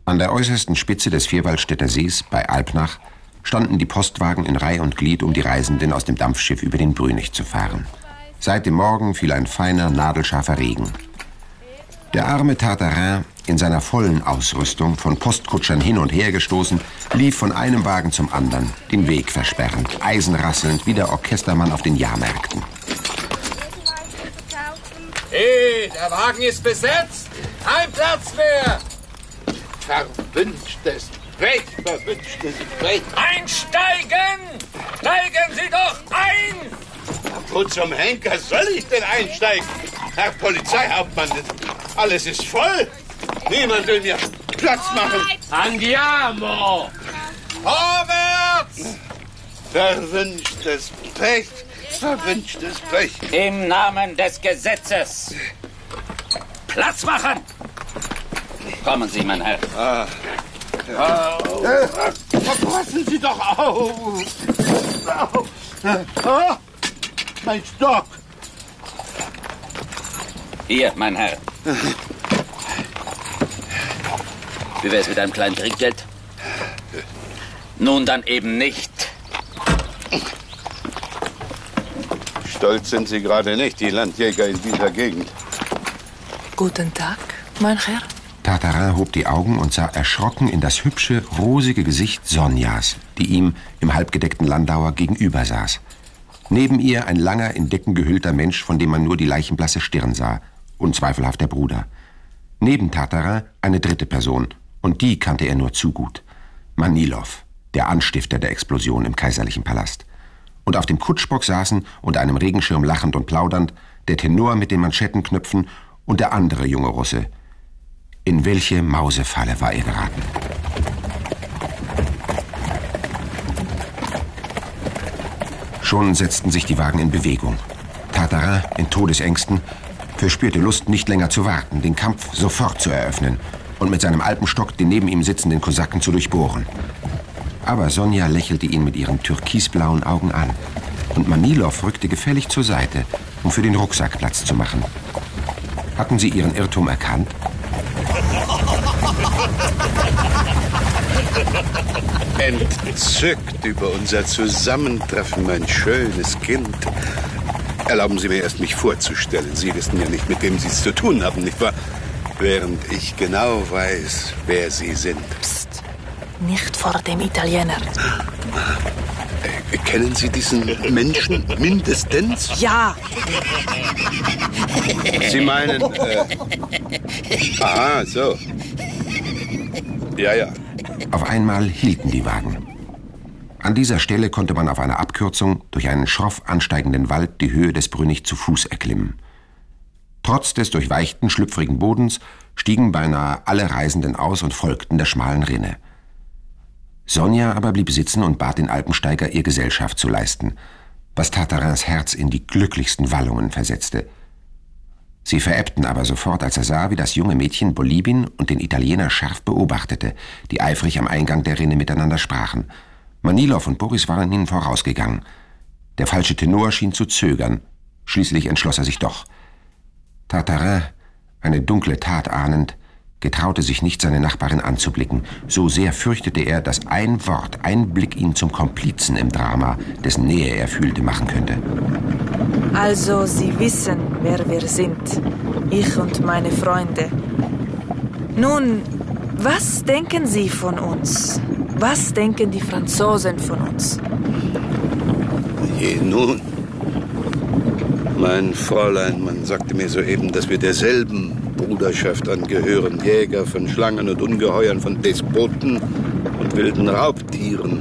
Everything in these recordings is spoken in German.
An der äußersten Spitze des Vierwaldstätter Sees bei Alpnach standen die Postwagen in Reih und Glied, um die Reisenden aus dem Dampfschiff über den Brünig zu fahren. Seit dem Morgen fiel ein feiner, nadelscharfer Regen. Der arme Tartarin, in seiner vollen Ausrüstung, von Postkutschern hin und her gestoßen, lief von einem Wagen zum anderen, den Weg versperrend, eisenrasselnd wie der Orchestermann auf den Jahrmärkten. Hey, der Wagen ist besetzt! Kein Platz mehr! Verwünschtes Brech, verwünschtes Brech! Einsteigen! Steigen Sie doch ein! Wo zum Henker soll ich denn einsteigen? Herr Polizeihauptmann, alles ist voll. Niemand will mir Platz machen. Andiamo! Vorwärts! Verwünschtes Brech, verwünschtes Brech. Im Namen des Gesetzes! Platz machen! Kommen Sie, mein Herr. Passen Sie doch auf! Mein Stock! Hier, mein Herr. Wie wär's mit einem kleinen Trinkgeld? Nun dann eben nicht. Stolz sind Sie gerade nicht, die Landjäger in dieser Gegend. Guten Tag, mein Herr. Tartarin hob die Augen und sah erschrocken in das hübsche, rosige Gesicht Sonjas, die ihm im halbgedeckten Landauer gegenüber saß. Neben ihr ein langer, in Decken gehüllter Mensch, von dem man nur die leichenblasse Stirn sah. Unzweifelhaft der Bruder. Neben Tartarin eine dritte Person, und die kannte er nur zu gut. Manilow, der Anstifter der Explosion im kaiserlichen Palast. Und auf dem Kutschbock saßen, unter einem Regenschirm lachend und plaudernd, der Tenor mit den Manschettenknöpfen und der andere junge Russe. In welche Mausefalle war er geraten? Schon setzten sich die Wagen in Bewegung. Tartarin, in Todesängsten, verspürte Lust, nicht länger zu warten, den Kampf sofort zu eröffnen und mit seinem Alpenstock den neben ihm sitzenden Kosaken zu durchbohren. Aber Sonja lächelte ihn mit ihren türkisblauen Augen an und Manilow rückte gefällig zur Seite, um für den Rucksack Platz zu machen. Hatten sie ihren Irrtum erkannt? Entzückt über unser Zusammentreffen, mein schönes Kind. Erlauben Sie mir erst, mich vorzustellen. Sie wissen ja nicht, mit wem Sie es zu tun haben, nicht wahr? Während ich genau weiß, wer Sie sind. Psst, nicht vor dem Italiener. Kennen Sie diesen Menschen mindestens? Ja. Sie meinen, aha, so. Ja, ja. Auf einmal hielten die Wagen. An dieser Stelle konnte man auf einer Abkürzung durch einen schroff ansteigenden Wald die Höhe des Brünig zu Fuß erklimmen. Trotz des durchweichten, schlüpfrigen Bodens stiegen beinahe alle Reisenden aus und folgten der schmalen Rinne. Sonja aber blieb sitzen und bat den Alpensteiger, ihr Gesellschaft zu leisten, was Tartarins Herz in die glücklichsten Wallungen versetzte. Sie verebbten aber sofort, als er sah, wie das junge Mädchen Bolibin und den Italiener scharf beobachtete, die eifrig am Eingang der Rinne miteinander sprachen. Manilow und Boris waren ihnen vorausgegangen. Der falsche Tenor schien zu zögern. Schließlich entschloss er sich doch. Tartarin, eine dunkle Tat ahnend, getraute sich nicht, seine Nachbarin anzublicken. So sehr fürchtete er, dass ein Wort, ein Blick ihn zum Komplizen im Drama, dessen Nähe er fühlte, machen könnte. Also, Sie wissen, wer wir sind. Ich und meine Freunde. Nun, was denken Sie von uns? Was denken die Franzosen von uns? Je nun. Mein Fräulein, man sagte mir soeben, dass wir derselben Bruderschaft angehören. Jäger von Schlangen und Ungeheuern, von Despoten und wilden Raubtieren.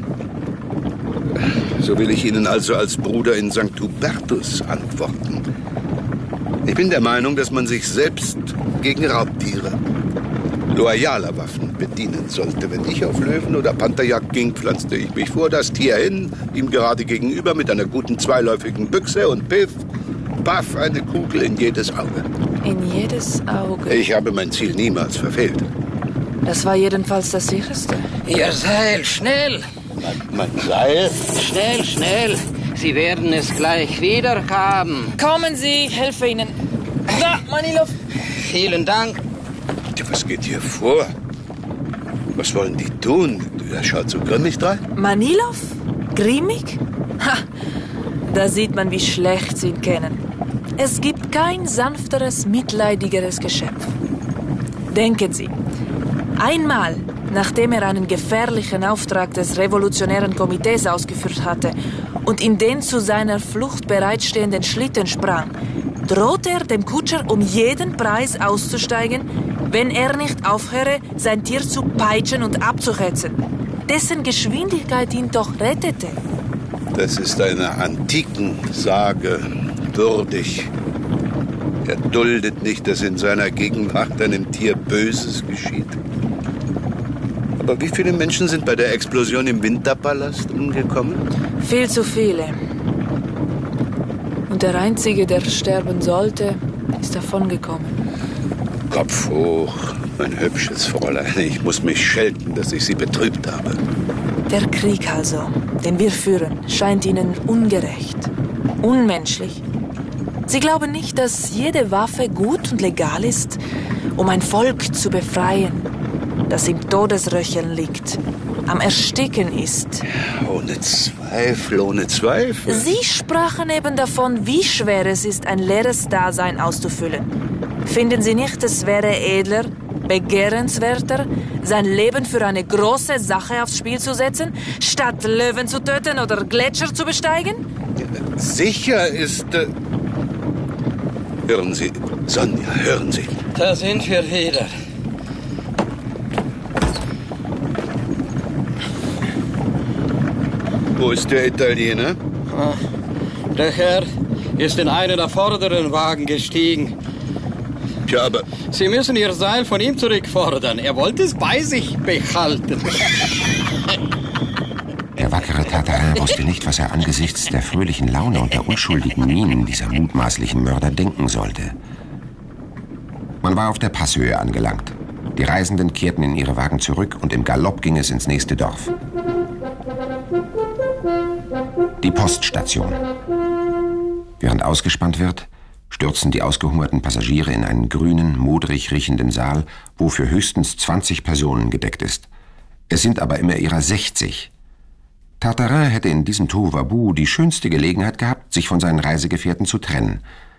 So will ich Ihnen also als Bruder in St. Hubertus antworten. Ich bin der Meinung, dass man sich selbst gegen Raubtiere loyaler Waffen bedienen sollte. Wenn ich auf Löwen- oder Pantherjagd ging, pflanzte ich mich vor das Tier hin, ihm gerade gegenüber mit einer guten zweiläufigen Büchse und piff, paff, eine Kugel in jedes Auge. In jedes Auge? Ich habe mein Ziel niemals verfehlt. Das war jedenfalls das sicherste. Ihr Seil, schnell! Mein Seil? Schnell, schnell! Sie werden es gleich wieder haben. Kommen Sie, ich helfe Ihnen. Da, Manilow. Vielen Dank. Was geht hier vor? Was wollen die tun? Er schaut so grimmig drein. Manilov? Grimmig? Ha! Da sieht man, wie schlecht Sie ihn kennen. Es gibt kein sanfteres, mitleidigeres Geschöpf. Denken Sie, einmal, nachdem er einen gefährlichen Auftrag des Revolutionären Komitees ausgeführt hatte und in den zu seiner Flucht bereitstehenden Schlitten sprang, drohte er dem Kutscher um jeden Preis auszusteigen, wenn er nicht aufhöre, sein Tier zu peitschen und abzuhetzen, dessen Geschwindigkeit ihn doch rettete. Das ist einer antiken Sage würdig. Er duldet nicht, dass in seiner Gegenwart einem Tier Böses geschieht. Aber wie viele Menschen sind bei der Explosion im Winterpalast umgekommen? Viel zu viele. Und der Einzige, der sterben sollte, ist davongekommen. Kopf hoch, mein hübsches Fräulein. Ich muss mich schelten, dass ich Sie betrübt habe. Der Krieg also, den wir führen, scheint Ihnen ungerecht, unmenschlich. Sie glauben nicht, dass jede Waffe gut und legal ist, um ein Volk zu befreien, das im Todesröcheln liegt, am Ersticken ist. Ohne Zweifel, ohne Zweifel. Sie sprachen eben davon, wie schwer es ist, ein leeres Dasein auszufüllen. Finden Sie nicht, es wäre edler, begehrenswerter, sein Leben für eine große Sache aufs Spiel zu setzen, statt Löwen zu töten oder Gletscher zu besteigen? Sicher ist... Hören Sie, Sonja, hören Sie. Da sind wir wieder. Wo ist der Italiener? Der Herr ist in einen der vorderen Wagen gestiegen. Tja, aber... Sie müssen Ihr Seil von ihm zurückfordern. Er wollte es bei sich behalten. Der wackere Tartarin wusste nicht, was er angesichts der fröhlichen Laune und der unschuldigen Mienen dieser mutmaßlichen Mörder denken sollte. Man war auf der Passhöhe angelangt. Die Reisenden kehrten in ihre Wagen zurück und im Galopp ging es ins nächste Dorf. Die Poststation. Während ausgespannt wird, stürzen die ausgehungerten Passagiere in einen grünen, modrig riechenden Saal, wo für höchstens 20 Personen gedeckt ist. Es sind aber immer ihrer 60. Tartarin hätte in diesem Tohuwabohu die schönste Gelegenheit gehabt, sich von seinen Reisegefährten zu trennen.